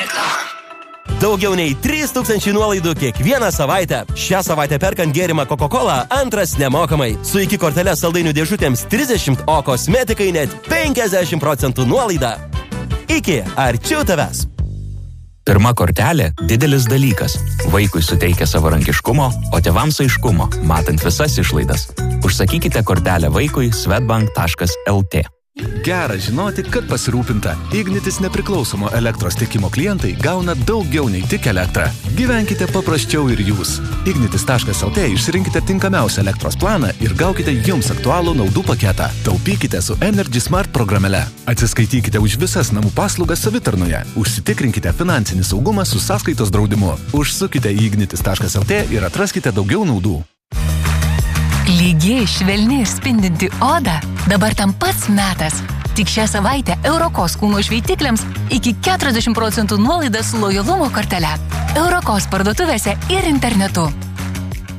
Reklama. Daugiau nei 3000 nuolaidų kiekvieną savaitę. Šią savaitę perkant gėrimą Coca-Cola, antras nemokamai. Su iki kortelė saldainių dėžutėms 30, o kosmetikai net 50% nuolaida. Iki arčiau tavęs. Pirma kortelė – didelis dalykas. Vaikui suteikia savarankiškumo, o tėvams aiškumo, matant visas išlaidas. Užsakykite kortelę vaikui swedbank.lt. Gera žinoti, kad pasirūpinta. Ignitis nepriklausomo elektros tiekimo klientai gauna daugiau nei tik elektrą. Gyvenkite paprasčiau ir jūs. Ignitis.lt išsirinkite tinkamiausią elektros planą ir gaukite jums aktualų naudų paketą. Taupykite su Energy Smart programėle. Atsiskaitykite už visas namų paslaugas savitarnoje. Užsitikrinkite finansinį saugumą su sąskaitos draudimu. Užsukite į ignitis.lt ir atraskite daugiau naudų. Lygiai, švelni ir spindinti oda dabar tam pats metas. Tik šią savaitę Eurokos kūno šveitikliams iki 40% nuolaida su lojalumo kortele. Eurokos parduotuvėse ir internetu.